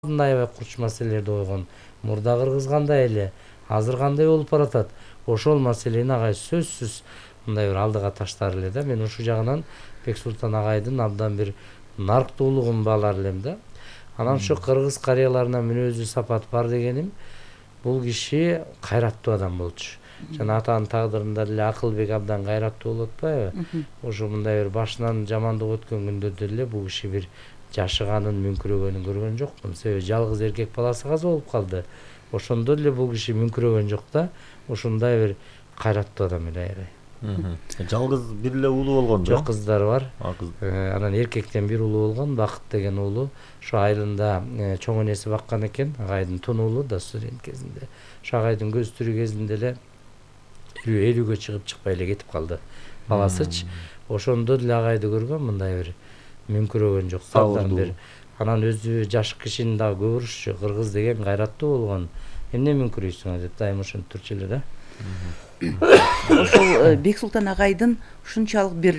аябай курч маселелерди койгон. Мурда кыргыз кандай эле, азыр кандай болуп баратат, ошол маселени агай сөзсүз мындай бир алдыга таштар эле да. Мен ушул жагынан Бексултан агайдын абдан бир нарктуулугун баалар элем да. Анан ушу кыргыз карыяларына мүнөзү сапат бар дегеним, бул киши кайраттуу адам болчу. Жана атанын тагдырында деле Акылбек абдан кайраттуу болуп атпайбы? Ошо мындай бир башынан жамандык өткөн күндөрдө деле бул киши бир жашыганын, мүңкүрөгөнүн көргөн жокмун. Себеби жалгыз эркек баласы каза болуп калды. Ошондо деле бул киши мүңкүрөгөн жок да. Ушундай бир кайраттуу адам эле аябай. Жалгыз бир эле уулу болгон Жок, кыздары бар. кыз. Анан эркектен бир уулу болгон, Бакыт деген уулу. Ошо айылында чоң энеси баккан экен, агайдын тун уулу да студент кезинде. Ошо агайдын көз тирүү кезинде эле 50-ге чыгып чыкпай эле кетип калды баласычы. Ошондо деле агайды көргөм, мындай бир мүңкүрөгөн жок, абдан бир. Анан өзү жаш кишини дагы көп урушчу, кыргыз деген кайраттуу болгон. Эмне мүңкүрөйсүң деп дайым ошентип турчу эле да. Ошол Бексултан агайдын ушунчалык бир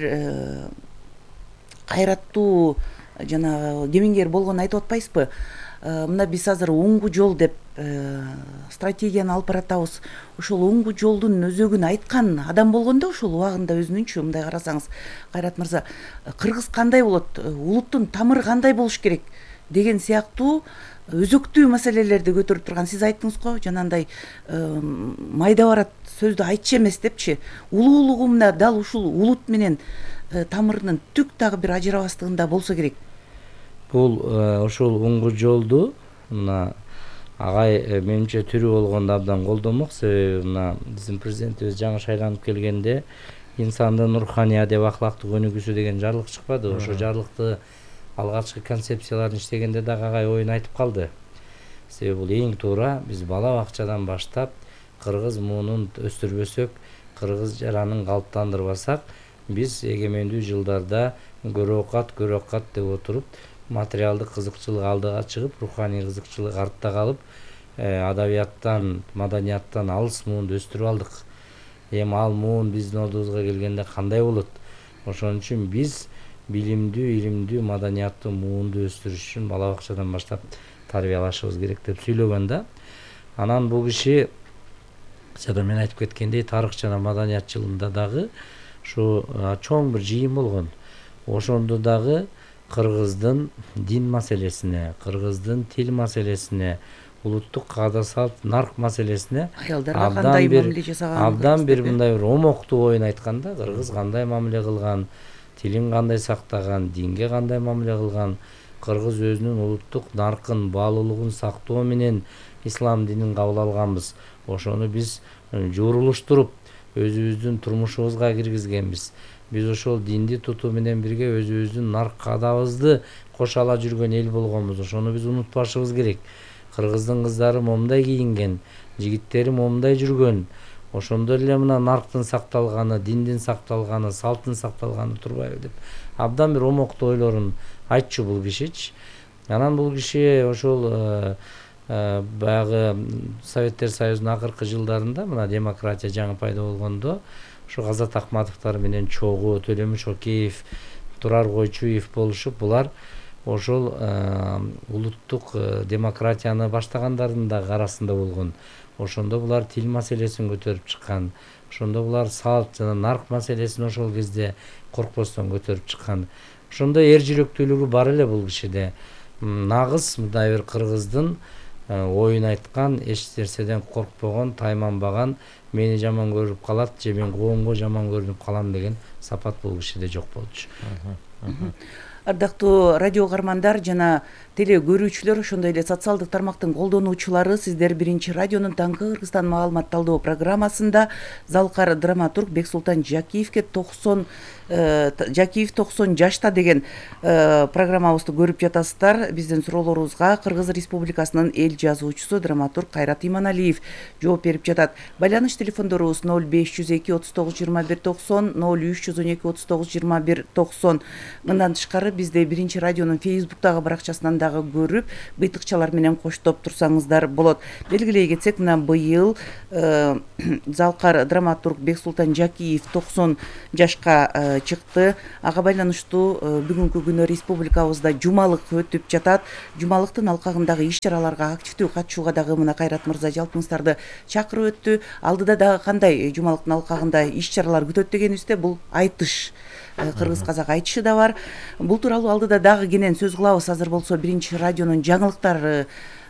кайраттуу жана кемингер болгонун айтып атпайсызбы? Мына биз азыр оңгу жол деп стратегияны алып баратабыз. Ошол оңгу жолдун өзөгүн айткан адам болгондо ошол убагында өзүнүнчү мындай карасаңыз, Кайрат мырза, кыргыз кандай болот, улуттун тамыры кандай болуш керек деген сыяктуу өзөктүү маселелерди көтөрүп турган. Сиз айттыңыз го, жанагындай майда барат сөздү айтчу эмес депчи. Улуулугу мына дал ушул улут менен тамырынын түк дагы бир ажырабастыгында болсо керек. Бул ошол оңгу жолду мына агай менимче тирүү болгондо абдан колдомок. Себеби мына биздин президентибиз жаңы шайланып келгенде инсандын руханий адеп аклактык өнүгүүсү деген жарлык чыкпады. Ошо жарлыкты алгачкы концепцияларын иштегенде дагы агай оюн айтып калды. Себеби бул эң туура, биз бала бакчадан баштап кыргыз муунун өстүрбөсөк, кыргыз жаранын калыптандырбасак, биз эгемендүү жылдарда көрө окат деп отуруп, материалдык кызыкчылык алдыга чыгып, руханий кызыкчылык артта калып, адабияттан, маданияттан алыс муунду өстүрүп алдык. Эми ал муун биздин ордубузга келгенде кандай болот? Ошон үчүн биз билимдүү, илимдүү, маданияттуу муунду өстүрүш үчүн бала бакчадан баштап тарбиялашыбыз керек деп сүйлөгөн да. Анан бул киши жада мен айтып кеткендей, тарых жана маданият жылында дагы ушу чоң бир жыйын болгон. Ошондо дагы кыргыздын дин маселесине, кыргыздын тил маселесине, улуттук каада салт, нарк маселесине абдан бир мындай бир омоктуу оюн айткан да. Кыргыз кандай мамиле кылган, тилин кандай сактаган, динге кандай мамиле кылган, кыргыз өзүнүн улуттук наркын, баалуулугун сактоо менен ислам динин кабыл алганбыз. Ошону биз жуурулуштуруп өзүбүздүн турмушубузга киргизгенбиз. Биз ошол динди тутуу менен бирге өзүбүздүн нарк каадабызды кошо ала жүргөн эл болгонбуз. Ошону биз унутпашыбыз керек. Кыргыздын кыздары момундай кийинген, жигиттери момундай жүргөн. Ошондо эле мына нарктын сакталганы, диндин сакталганы, салттын сакталганы турбайбы деп абдан бир омоктуу ойлорун айтчу бул кишичи. Анан бул киши ошол баягы Советтер Союзунун акыркы жылдарында мына демократия жаңы пайда болгондо ошо Азат Акматовдор менен чогуу, Төлөмүш Океев, Турар Койчуев болушуп, булар ошол улуттук демократияны баштагандардын дагы арасында болгон. Ошондо булар тил маселесин көтөрүп чыккан. Ошондо булар салт жана нарк маселесин ошол кезде коркпостон көтөрүп чыккан. Ошондой эр жүрөктүүлүгү бар эле бул кишиде. Нагыз мындай бир кыргыздын оюн айткан, эч нерседен коркпогон, тайманбаган, мени жаман көрүп калат же мен коомго жаман көрүнүп калам деген сапат бул кишиде жок болчу. Ардактуу радио угармандар жана теле көрүүчүлөр, ошондой эле социалдык тармактын колдонуучулары, сиздер Биринчи радионун таңкы Кыргызстан маалымат талдоо программасында залкар драматург Бексултан Жакиевке 90 жашта деген программабызды көрүп жатасыздар. Биздин суроолорубузга Кыргыз Республикасынын эл жазуучусу драматург Кайрат Иманалиев жооп берип жатат. Байланыш телефондорубуз 0502 39 21 90, 0312 39 21 90. Мындан тышкары бизде Биринчи радионун Facebook'тагы баракчасынан дагы көрүп, быйтыкчалар менен коштоп турсаңыздар болот. Белгилей кетсек, мына быйыл залкар драматург Бексултан Жакиев 90 жашка чыкты. Ага байланыштуу бүгүнкү күнү республикабызда жумалык өтүп жатат. Жумалыктын алкагындагы иш-чараларга активдүү катышууга дагы мына Кайрат мырза жалпыңыздарды чакырып өттү. Алдыда дагы кандай жумалыктын алкагында иш-чаралар күтөт дегенибизде бул айтыш, кыргыз казак айтышы да бар. Бул тууралуу алдыда дагы кенен сөз кылабыз. Азыр болсо биринчи радионун жаңылыктары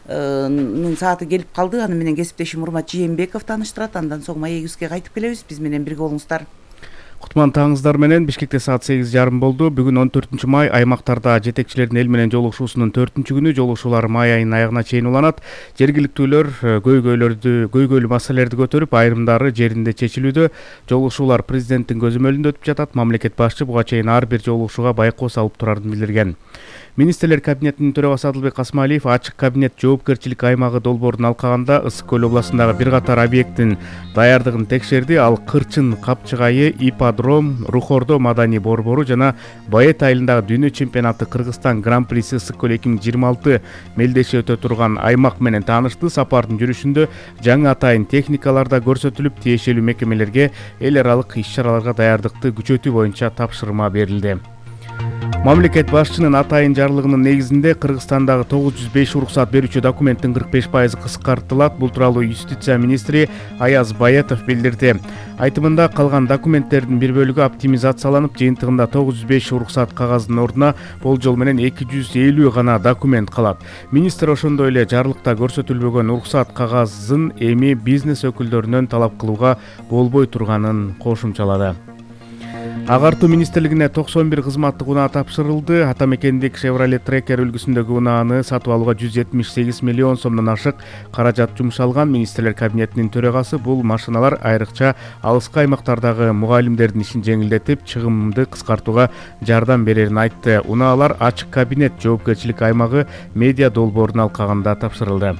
сааты келип калды. Аны менен кесиптешим Урмат Жээнбеков тааныштырат. Андан соң маегибизге кайтып келебиз. Биз менен бирге болуңуздар. Кутман таңыңыздар менен. Бишкекте саат 8:30 болду. Бүгүн 14 май аймактарда жетекчилердин эл менен жолугушуусунун 4-күнү. Жолугушуулар май айынын аягына чейин уланат. Жергиликтүүлөр көйгөйлүү маселелерди көтөрүп, айрымдары жеринде чечилүүдө. Жолугушуулар президенттин көзөмөлүндө өтүп жатат. Мамлекет башчы буга чейин ар бир жолугушууга байкоо салып турарын билдирген. Министрлер кабинетинин төрагасы Адылбек Касмалиев ачык кабинет жоопкерчилик аймагы долбоорун алкаганда Ысык көл областындагы бир катар объекттин даярдыгын текшерди. Ал Кырчын, Капчыгайы, Ипподром, Рухордо маданий борбору жана Баэт айылындагы дүйнө чемпионаты Кыргызстан гран-приси Ысык көл 2026 мелдеши өтө турган аймак менен таанышты. Сапардын жүрүшүндө жаңы атайын техникалар да көрсөтүлүп, тиешелүү мекемелерге эл аралык иш-чараларга даярдыкты күчөтүү боюнча тапшырма берилди. Мамлекет башчынын атайын жарлыгынын негизинде Кыргызстандагы 905 уруксат берүүчү документтин 45% кыскартылат. Бул тууралуу юстиция министри Аяз Баетов билдирди. Айтымында калган документтердин бир бөлүгү оптимизацияланып, жыйынтыгында 905 уруксат кагаздын ордуна болжол менен 250 гана документ калат. Министр ошондой эле жарлыкта көрсөтүлбөгөн уруксат кагазын эми бизнес өкүлдөрүнөн талап кылууга болбой турганын кошумчалады. Агартуу министрлигине 91 кызматтык унаа тапшырылды. Ата мекендик Chevrolet Tracker үлгүсүндөгү унааны сатып алууга 178 миллион сомдон ашык каражат жумшалган. Министрлер кабинетинин төрагасы бул машиналар айрыкча алыскы аймактардагы мугалимдердин ишин жеңилдетип, чыгымды кыскартууга жардам берерин айтты. Унаалар ачык кабинет жоопкерчилик аймагы медиа долбоорунун алкагында тапшырылды.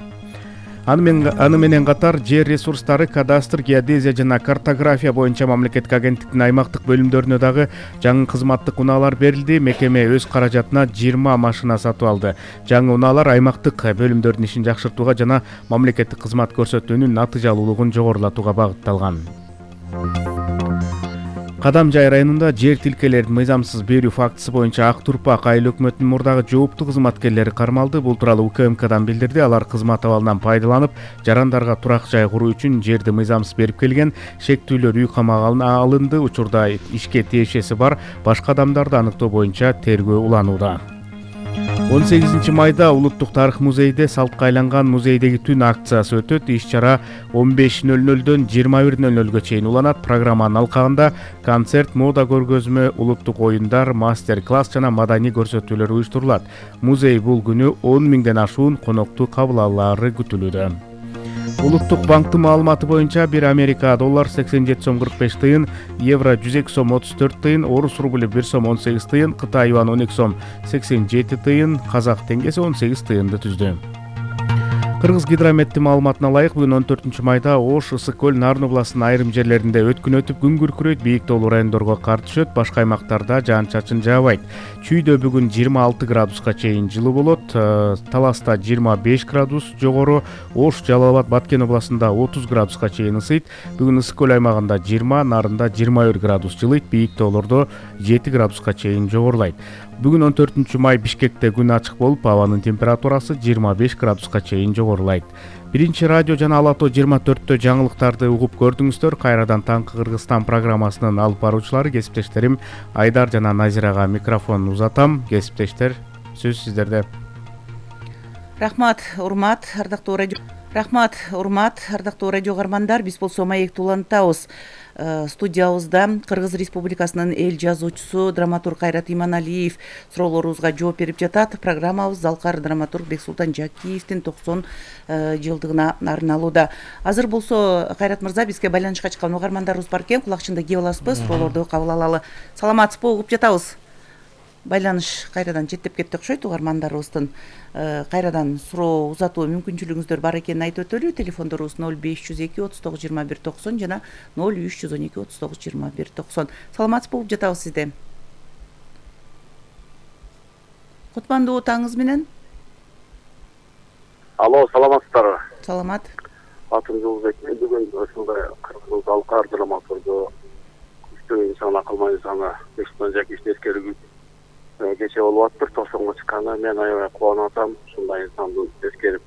Аны менен катар жер ресурстары, кадастр, геодезия жана картография боюнча мамлекеттик агенттиктин аймактык бөлүмдөрүнө дагы жаңы кызматтык унаалар берилди. Мекеме өз каражатына 20 машина сатып алды. Жаңы унаалар аймактык бөлүмдөрдүн ишин жакшыртууга жана мамлекеттик кызмат көрсөтүүнүн натыйжалуулугун жогорулатууга багытталган. Кадамжай районунда жер тилкелерин мыйзамсыз берүү фактысы боюнча Ак Турпак айыл өкмөтүнүн мурдагы жооптуу кызматкерлери кармалды. Бул тууралуу УКМКдан билдирди. Алар кызмат абалынан пайдаланып, жарандарга турак жай куруу үчүн жерди мыйзамсыз берип келген. Шектүүлөр үй камагына алынды. Учурда ишке тиешеси бар башка адамдарды аныктоо боюнча тергөө уланууда. 18 майда Улуттук тарых музейде салтка айланган музейдеги түн акциясы өтөт. Иш-чара 15:00дөн 21:00гө чейин уланат. Программанын алкагында концерт, мода көргөзмө, улуттук оюндар, мастер-класс жана маданий көрсөтүүлөр уюштурулат. Музей бул күнү 10 миңден ашуун конокту кабыл алаары күтүлүүдө. Улуттук банктын маалыматы боюнча 1 Америка доллар 87 сом 45 тыйын, евро 102 сом 34 тыйын, орус рубль 1 сом 18 тыйын, Кытай юан 12 сом 87 тыйын, казак теңгеси 18 тыйынды түздү. Кыргыз гидрометтин маалыматына ылайык бүгүн 14 майда Ош, Ысык көл, Нарын областынын айрым жерлеринде өткүн өтүп, күн күркүрөйт, бийик тоолуу райондорго кар түшөт, башка аймактарда жаан-чачын жаабайт. Чүйдө бүгүн 26 градуска чейин жылуу болот, Таласта 25 градус жогору, Ош, Жалал абад, Баткен областында 30 градуска чейин ысыйт. Бүгүн Ысык көл аймагында 20, Нарында 21 градус жылыйт, бийик тоолордо 7 градуска чейин жогорулайт. Бүгүн 14 май Бишкекте күн ачык болуп, абанын температурасы 25 градуска чейин жогорулайт. Биринчи радио жана Ала Тоо 24-тө жаңылыктарды угуп көрдүңүздөр. Кайрадан Таңкы Кыргызстан программасынын алып баруучулары кесиптештерим Айдар жана Назирага микрофон узатам. Кесиптештер, сөз сиздерде. Рахмат, урмат, ардактуу радио каармандар. Биз болсо маекти улантабыз. Студиябызда Кыргыз Республикасынын эл жазуучусу, драматург Кайрат Иманалиев суроолорубузга жооп берип жатат. Программабыз залкар драматург Бексултан Жакиевдин 90 жылдыгына арналууда. Азыр болсо Кайрат мырза, бизге байланышка чыккан угармандарыбыз бар экен. Кулакчында кеп аласызбы? Суроолорду кабыл алалы. Саламатсызбы? Угуп жатабыз. Байланыш кайрадан четтеп кетти окшойт угармандарыбыздын. Кайрадан суроо узатуу мүмкүнчүлүгүңүздөр бар экенин айтып өтөлү. Телефондорубуз 0502 39 21 90 жана 0312 39 21 90. Саламатсызбы? Угуп жатабыз сизди. Кутмандуу таңыңыз менен. Алло, саламатсыздарбы? Саламат. Атым Жолбек. Бүгүн ушундай Кыргыз алкар драматургу иликтүү инсан, акылман инсаны Бексултан Жакишевичтин эскерүү кече болуп атыптыр. Тосоңго чыкканы мен аябай кубанып атам. Ушундай инсанды эскерип